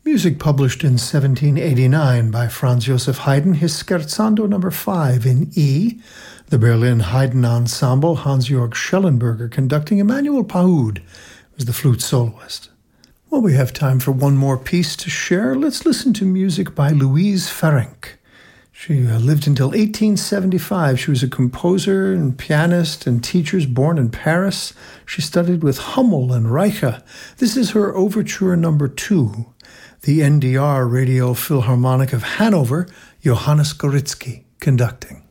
Music published in 1789 by Franz Joseph Haydn, his Scherzando No. 5 in E. The Berlin Haydn Ensemble, Hans-Georg Schellenberger conducting. Emmanuel Pahud was the flute soloist. Well, we have time for one more piece to share. Let's listen to music by Louise Ferenc. She lived until 1875. She was a composer and pianist and teacher born in Paris. She studied with Hummel and Reicha. This is her Overture No. 2. The NDR Radio Philharmonic of Hanover, Johannes Goritzky conducting.